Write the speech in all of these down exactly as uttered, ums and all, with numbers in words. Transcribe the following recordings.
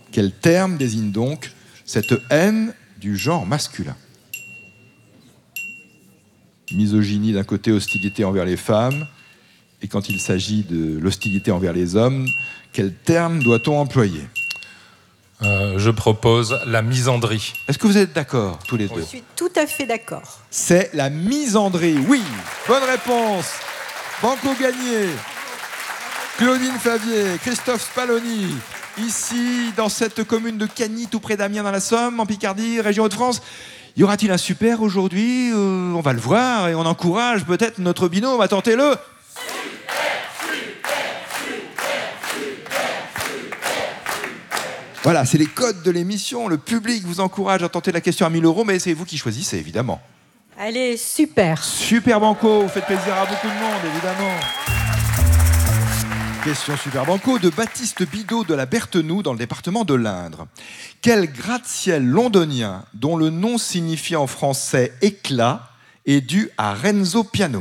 Quel terme désigne donc cette haine du genre masculin? Misogynie d'un côté, hostilité envers les femmes. Et quand il s'agit de l'hostilité envers les hommes, quel terme doit-on employer? Euh, je propose la misandrie. Est-ce que vous êtes d'accord, tous les deux? Je suis tout à fait d'accord. C'est la misandrie, oui. Bonne réponse. Banco gagné. Claudine Favier, Christophe Spaloni, ici, dans cette commune de Cagny, tout près d'Amiens, dans la Somme, en Picardie, région Hauts-de-France. Y aura-t-il un super aujourd'hui? euh, On va le voir et on encourage peut-être notre binôme à tenter le... Voilà, c'est les codes de l'émission. Le public vous encourage à tenter la question à mille euros, mais c'est vous qui choisissez, évidemment. Allez, super. Super Banco, vous faites plaisir à beaucoup de monde, évidemment. Question Super Banco de Baptiste Bidot de la Berthenoux, dans le département de l'Indre. Quel gratte-ciel londonien, dont le nom signifie en français éclat, est dû à Renzo Piano?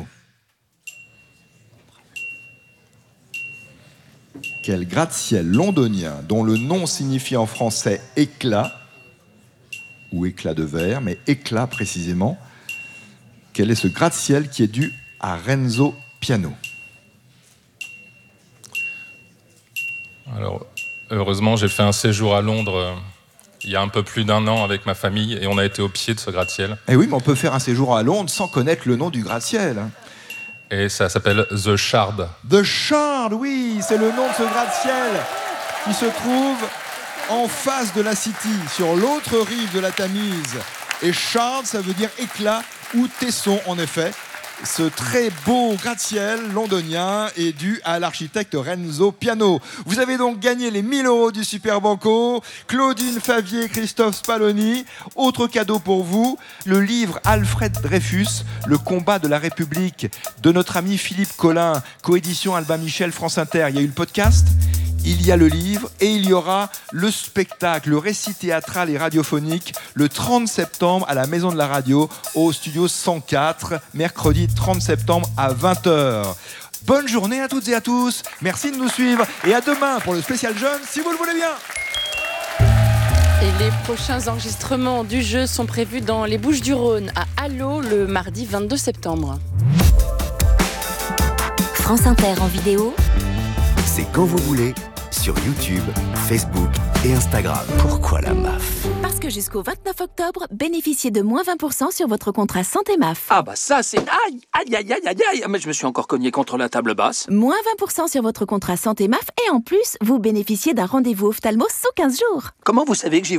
Quel gratte-ciel londonien, dont le nom signifie en français éclat, ou éclat de verre, mais éclat précisément, quel est ce gratte-ciel qui est dû à Renzo Piano? Alors, heureusement, j'ai fait un séjour à Londres euh, il y a un peu plus d'un an avec ma famille et on a été au pied de ce gratte-ciel. Eh oui, mais on peut faire un séjour à Londres sans connaître le nom du gratte-ciel. Et ça s'appelle The Shard. The Shard, oui, c'est le nom de ce gratte-ciel qui se trouve en face de la City, sur l'autre rive de la Tamise. Et Shard, ça veut dire éclat ou tesson, en effet. Ce très beau gratte-ciel londonien est dû à l'architecte Renzo Piano. Vous avez donc gagné les mille euros du Super Banco. Claudine Favier, Christophe Spaloni. Autre cadeau pour vous, le livre Alfred Dreyfus, Le combat de la République, de notre ami Philippe Collin, coédition Albin Michel, France Inter. Il y a eu le podcast, il y a le livre et il y aura le spectacle, le récit théâtral et radiophonique le trente septembre à la Maison de la Radio au studio cent quatre, mercredi trente septembre à vingt heures. Bonne journée à toutes et à tous, merci de nous suivre et à demain pour le spécial jeune si vous le voulez bien. Et les prochains enregistrements du jeu sont prévus dans les Bouches-du-Rhône à Allo le mardi vingt-deux septembre. France Inter en vidéo, c'est quand vous voulez, sur YouTube, Facebook et Instagram. Pourquoi la M A F? parce que jusqu'au vingt-neuf octobre, bénéficiez de moins vingt pour cent sur votre contrat Santé M A F. Ah bah ça c'est... Aïe, aïe, aïe, aïe, aïe, aïe. Mais je me suis encore cogné contre la table basse. Moins vingt pour cent sur votre contrat Santé M A F et en plus, vous bénéficiez d'un rendez-vous ophtalmo sous quinze jours. Comment vous savez que j'ai